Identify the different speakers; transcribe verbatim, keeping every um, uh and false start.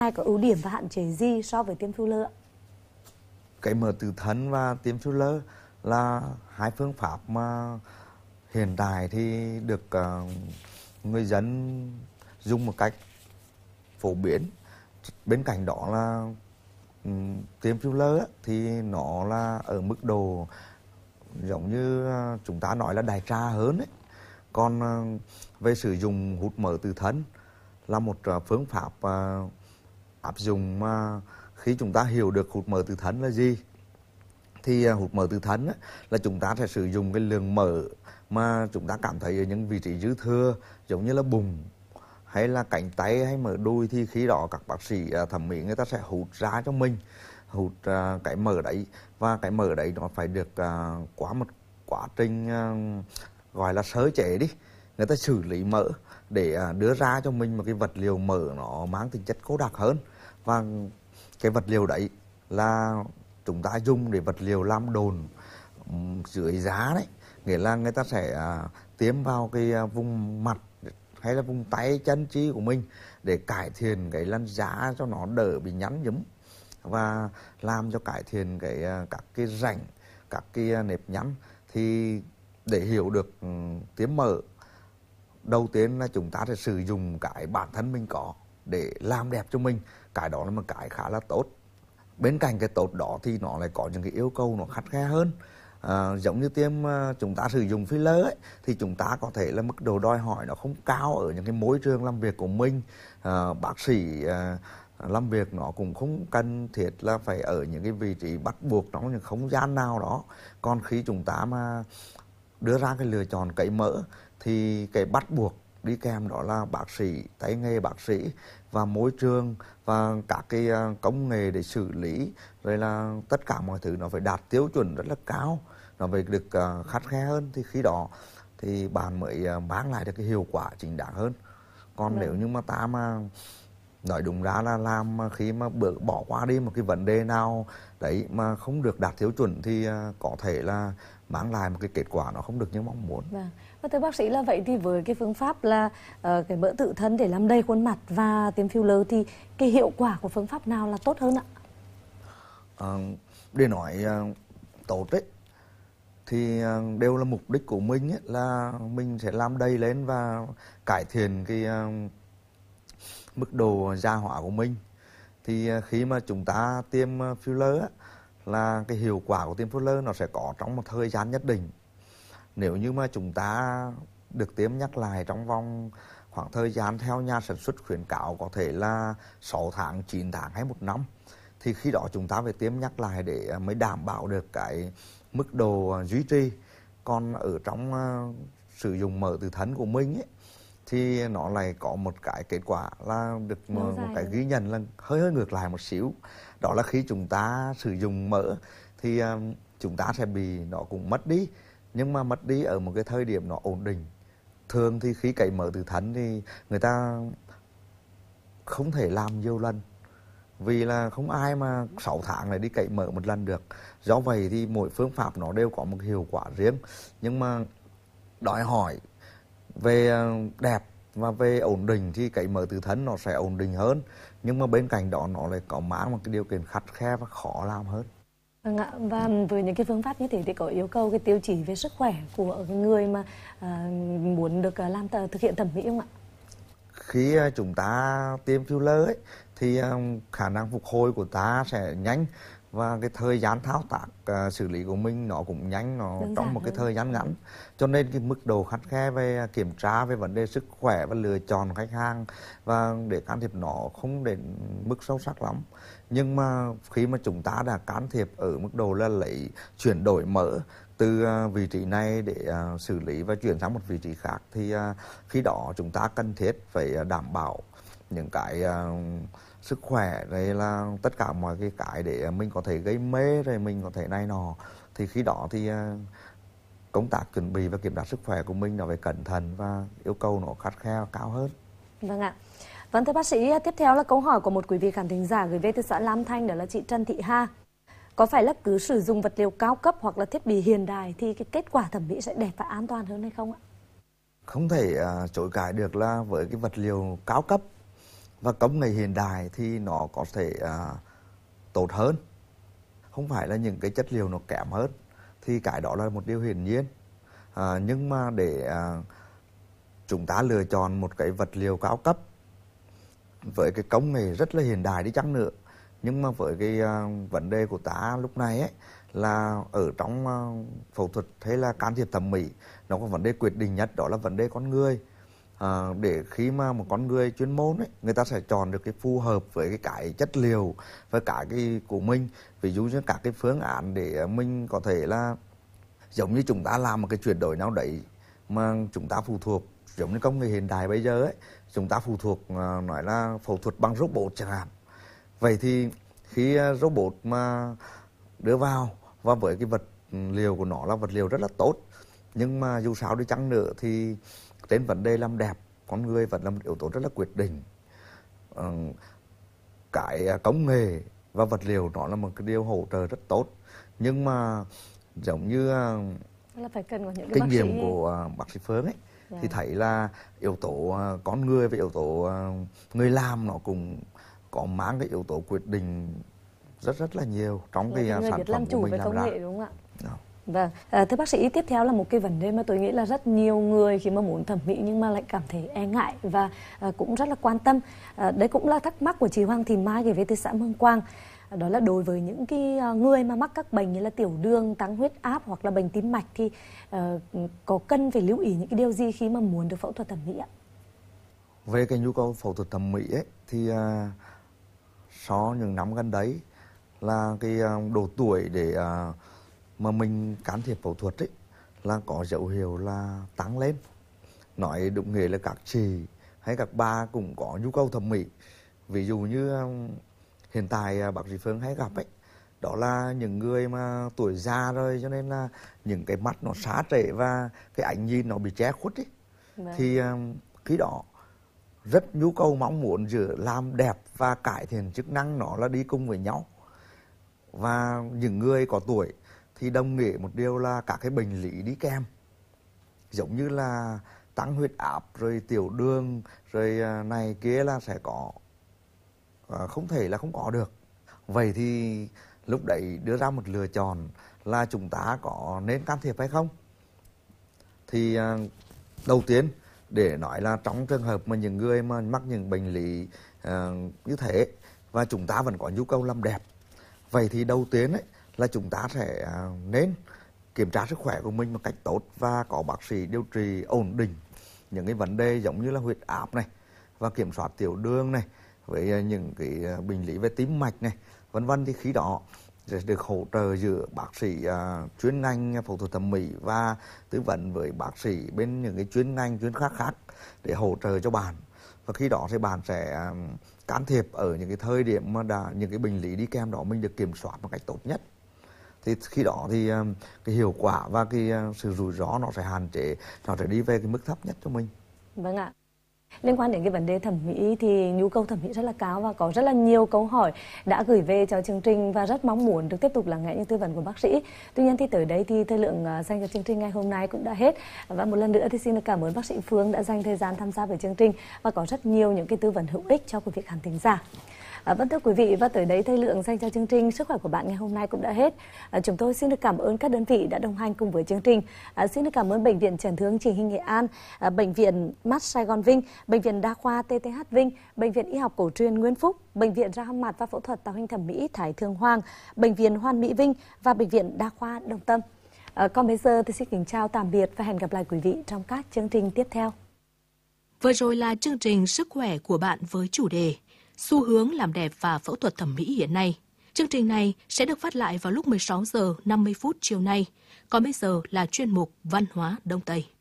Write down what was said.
Speaker 1: Hai có ưu điểm và hạn chế gì so với tiêm filler ạ?
Speaker 2: Cấy mở tự thân và tiêm filler là hai phương pháp mà hiện tại thì được uh, người dân dùng một cách phổ biến. Bên cạnh đó là um, tiêm filler á, thì nó là ở mức độ giống như uh, chúng ta nói là đại trà hơn ấy. Còn uh, về sử dụng hút mỡ tự thân là một uh, phương pháp uh, áp dụng mà khi chúng ta hiểu được hút mỡ tự thân là gì thì uh, hút mỡ tự thân á, là chúng ta sẽ sử dụng cái lượng mỡ mà chúng ta cảm thấy ở những vị trí dư thừa, giống như là bụng hay là cánh tay hay mỡ đùi, thì khi đó các bác sĩ uh, thẩm mỹ người ta sẽ hút ra cho mình, hút uh, cái mỡ đấy, và cái mỡ đấy nó phải được uh, qua một quá trình uh, gọi là sơ chế đi, người ta xử lý mỡ để uh, đưa ra cho mình một cái vật liệu mỡ nó mang tính chất cố đặc hơn. Và cái vật liệu đấy là chúng ta dùng để vật liệu làm đồn um, dưới giá đấy, nghĩa là người ta sẽ uh, tiêm vào cái uh, vùng mặt hay là vùng tay chân chi của mình để cải thiện cái làn da cho nó đỡ bị nhăn nhúm và làm cho cải thiện cái uh, các cái rãnh, các cái uh, nếp nhăn. Thì để hiểu được um, tiêm mỡ, đầu tiên là chúng ta sẽ sử dụng cái bản thân mình có để làm đẹp cho mình, cái đó là một cái khá là tốt. Bên cạnh cái tốt đó thì nó lại có những cái yêu cầu nó khắt khe hơn. À, giống như tiêm uh, chúng ta sử dụng filler ấy, thì chúng ta có thể là mức độ đòi hỏi nó không cao ở những cái môi trường làm việc của mình. À, bác sĩ uh, làm việc nó cũng không cần thiết là phải ở những cái vị trí bắt buộc trong những không gian nào đó. Còn khi chúng ta mà đưa ra cái lựa chọn cấy mỡ thì cái bắt buộc đi kèm đó là bác sĩ, tay nghề bác sĩ và môi trường và các cái công nghệ để xử lý, rồi là tất cả mọi thứ nó phải đạt tiêu chuẩn rất là cao, nó phải được uh, khắt khe hơn, thì khi đó thì bạn mới uh, mang lại được cái hiệu quả chính đáng hơn. Còn vâng. Nếu như mà ta mà nói đúng ra là làm khi mà bữa bỏ qua đi một cái vấn đề nào đấy mà không được đạt tiêu chuẩn thì uh, có thể là mang lại một cái kết quả nó không được như mong muốn.
Speaker 1: Vâng. Và thưa bác sĩ là vậy thì với cái phương pháp là uh, cái mỡ tự thân để làm đầy khuôn mặt và tiêm filler thì cái hiệu quả của phương pháp nào là tốt hơn ạ?
Speaker 2: Uh, để nói uh, tốt đấy thì uh, đều là mục đích của mình ấy, là mình sẽ làm đầy lên và cải thiện cái uh, mức độ da hóa của mình. Thì uh, khi mà chúng ta tiêm uh, filler á, là cái hiệu quả của tiêm filler nó sẽ có trong một thời gian nhất định. Nếu như mà chúng ta được tiêm nhắc lại trong vòng khoảng thời gian theo nhà sản xuất khuyến cáo có thể là sáu tháng, chín tháng hay một năm, thì khi đó chúng ta phải tiêm nhắc lại để mới đảm bảo được cái mức độ duy trì. Còn ở trong uh, sử dụng mỡ tự thân của mình ấy, thì nó lại có một cái kết quả là được một, một cái ghi nhận là hơi hơi ngược lại một xíu. Đó là khi chúng ta sử dụng mỡ thì uh, chúng ta sẽ bị nó cũng mất đi, nhưng mà mất đi ở một cái thời điểm nó ổn định. Thường thì khi cấy mỡ tự thân thì người ta không thể làm nhiều lần, vì là không ai mà sáu tháng lại đi cấy mỡ một lần được. Do vậy thì mỗi phương pháp nó đều có một hiệu quả riêng, nhưng mà đòi hỏi về đẹp và về ổn định thì cấy mỡ tự thân nó sẽ ổn định hơn, nhưng mà bên cạnh đó nó lại có mang một cái điều kiện khắt khe và khó làm hơn.
Speaker 1: Vâng ạ, và với những cái phương pháp như thế thì có yêu cầu cái tiêu chí về sức khỏe của người mà à, muốn được làm thực hiện thẩm mỹ không ạ?
Speaker 2: Khi chúng ta tiêm filler ấy, thì khả năng phục hồi của ta sẽ nhanh và cái thời gian thao tác uh, xử lý của mình nó cũng nhanh, nó Đơn trong một cái thời gian ngắn, cho nên cái mức độ khắt khe về kiểm tra về vấn đề sức khỏe và lựa chọn khách hàng và để can thiệp nó không đến mức sâu sắc lắm. Nhưng mà khi mà chúng ta đã can thiệp ở mức độ là lấy chuyển đổi mỡ từ uh, vị trí này để uh, xử lý và chuyển sang một vị trí khác, thì uh, khi đó chúng ta cần thiết phải đảm bảo những cái uh, sức khỏe, đây là tất cả mọi cái cái để mình có thể gây mê, rồi mình có thể này nọ, thì khi đó thì uh, công tác chuẩn bị và kiểm tra sức khỏe của mình nó phải cẩn thận và yêu cầu nó khắt khe cao hơn.
Speaker 1: Vâng ạ. Vâng thưa bác sĩ, tiếp theo là câu hỏi của một quý vị khán thính giả gửi về từ xã Lam Thanh, đó là chị Trần Thị Ha. Có phải là cứ sử dụng vật liệu cao cấp hoặc là thiết bị hiện đại thì cái kết quả thẩm mỹ sẽ đẹp và an toàn hơn hay không ạ?
Speaker 2: Không thể uh, chối cãi được là với cái vật liệu cao cấp và công nghệ hiện đại thì nó có thể à, tốt hơn, không phải là những cái chất liệu nó kém hơn, thì cái đó là một điều hiển nhiên. À, nhưng mà để à, chúng ta lựa chọn một cái vật liệu cao cấp với cái công nghệ rất là hiện đại đi chăng nữa, nhưng mà với cái uh, vấn đề của ta lúc này ấy là ở trong uh, phẫu thuật hay là can thiệp thẩm mỹ, nó có vấn đề quyết định nhất, đó là vấn đề con người. À, để khi mà một con người chuyên môn ấy, người ta sẽ chọn được cái phù hợp với cái, cái chất liệu với cả cái của mình. Ví dụ như các cái phương án để mình có thể là giống như chúng ta làm một cái chuyển đổi nào đấy mà chúng ta phụ thuộc, giống như công nghệ hiện đại bây giờ ấy, chúng ta phụ thuộc uh, nói là phẫu thuật bằng robot chẳng hạn. Vậy thì khi uh, robot mà đưa vào và với cái vật liệu của nó là vật liệu rất là tốt, nhưng mà dù sao đi chăng nữa thì trên vấn đề làm đẹp, con người vẫn là một yếu tố rất là quyết định. Uh, cái công nghệ và vật liệu nó là một cái điều hỗ trợ rất tốt, nhưng mà giống như uh,
Speaker 1: là phải cần có những cái
Speaker 2: kinh
Speaker 1: bác
Speaker 2: nghiệm
Speaker 1: sĩ...
Speaker 2: của uh, bác sĩ Phương ấy,
Speaker 1: yeah.
Speaker 2: thì thấy là yếu tố uh, con người và yếu tố uh, người làm nó cũng có mang cái yếu tố quyết định rất rất là nhiều trong cái uh, sản phẩm của mình làm ra.
Speaker 1: Nghệ, đúng không ạ?
Speaker 2: No.
Speaker 1: Vâng, à, thưa bác sĩ, tiếp theo là một cái vấn đề mà tôi nghĩ là rất nhiều người khi mà muốn thẩm mỹ nhưng mà lại cảm thấy e ngại và à, cũng rất là quan tâm. À, đấy cũng là thắc mắc của chị Hoàng Thị Mai gửi về từ xã Mương Quang. À, đó là đối với những cái người mà mắc các bệnh như là tiểu đường, tăng huyết áp hoặc là bệnh tim mạch thì à, có cần phải lưu ý những cái điều gì khi mà muốn được phẫu thuật thẩm mỹ ạ?
Speaker 2: Về cái nhu cầu phẫu thuật thẩm mỹ ấy, thì à, sau những năm gần đấy là cái à, độ tuổi để à, mà mình can thiệp phẫu thuật ấy là có dấu hiệu là tăng lên. Nói đúng nghĩa là các chị hay các bà cũng có nhu cầu thẩm mỹ. Ví dụ như hiện tại bác sĩ Phương hay gặp ấy, đó là những người mà tuổi già rồi, cho nên là những cái mắt nó xá trệ và cái ánh nhìn nó bị che khuất ấy. Vâng. Thì khi đó rất nhu cầu mong muốn giữa làm đẹp và cải thiện chức năng nó là đi cùng với nhau. Và những người có tuổi thì đồng nghĩa một điều là các cái bệnh lý đi kèm, giống như là tăng huyết áp rồi tiểu đường rồi này kia là sẽ có, không thể là không có được. Vậy thì lúc đấy đưa ra một lựa chọn là chúng ta có nên can thiệp hay không. Thì đầu tiên để nói là trong trường hợp mà những người mà mắc những bệnh lý uh, như thế và chúng ta vẫn có nhu cầu làm đẹp, vậy thì đầu tiên ấy là chúng ta sẽ nên kiểm tra sức khỏe của mình một cách tốt và có bác sĩ điều trị ổn định những cái vấn đề giống như là huyết áp này và kiểm soát tiểu đường này, với những cái bệnh lý về tim mạch này, vân vân. Thì khi đó sẽ được hỗ trợ giữa bác sĩ uh, chuyên ngành phẫu thuật thẩm mỹ và tư vấn với bác sĩ bên những cái chuyên ngành chuyên khác khác để hỗ trợ cho bạn. Và khi đó thì bạn sẽ uh, can thiệp ở những cái thời điểm mà đã, những cái bệnh lý đi kèm đó mình được kiểm soát một cách tốt nhất. Thì khi đó thì uh, cái hiệu quả và cái uh, sự rủi ro nó sẽ hạn chế, nó sẽ đi về cái mức thấp nhất cho mình.
Speaker 1: Vâng ạ. Liên quan đến cái vấn đề thẩm mỹ thì nhu cầu thẩm mỹ rất là cao và có rất là nhiều câu hỏi đã gửi về cho chương trình và rất mong muốn được tiếp tục lắng nghe những tư vấn của bác sĩ. Tuy nhiên thì tới đây thì thời lượng dành cho chương trình ngày hôm nay cũng đã hết. Và một lần nữa thì xin được cảm ơn bác sĩ Phương đã dành thời gian tham gia với chương trình và có rất nhiều những cái tư vấn hữu ích cho quý vị khán thính giả. À, vâng thưa quý vị, và tới đấy thời lượng dành cho chương trình Sức khỏe của bạn ngày hôm nay cũng đã hết. À, chúng tôi xin được cảm ơn các đơn vị đã đồng hành cùng với chương trình. À, xin được cảm ơn Bệnh viện Chấn thương Chỉnh hình Nghệ An, à, Bệnh viện Mắt Sài Gòn Vinh, Bệnh viện Đa khoa tê tê hát Vinh, Bệnh viện Y học cổ truyền Nguyễn Phúc, Bệnh viện Răng hàm mặt và phẫu thuật tạo hình thẩm mỹ Thái Thượng Hoàng, Bệnh viện Hoàn Mỹ Vinh và Bệnh viện Đa khoa Đồng Tâm. À, còn bây giờ thì xin kính chào tạm biệt và hẹn gặp lại quý vị trong các chương trình tiếp theo.
Speaker 3: Vừa rồi là chương trình Sức khỏe của bạn với chủ đề xu hướng làm đẹp và phẫu thuật thẩm mỹ hiện nay. Chương trình này sẽ được phát lại vào lúc mười sáu giờ năm mươi phút chiều nay. Còn bây giờ là chuyên mục Văn hóa Đông Tây.